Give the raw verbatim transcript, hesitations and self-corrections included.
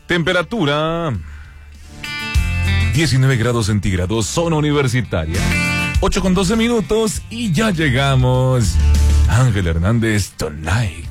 Temperatura diecinueve grados centígrados, zona universitaria. ocho con doce minutos y ya llegamos. Ángel Hernández Tonight.